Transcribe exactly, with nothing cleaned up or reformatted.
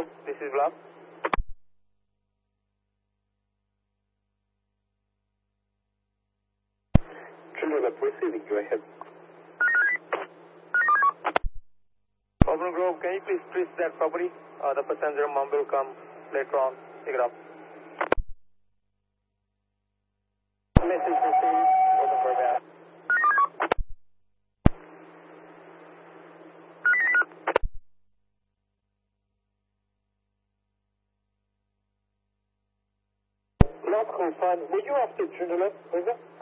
This is Vlad. Children receiving, go ahead. Auburn Grove, can you please trace that property? Uh, the passenger mom will come later on. Pick it up. Message received. Auburn Grove out. Last call sign. Were you after Joondalup, over?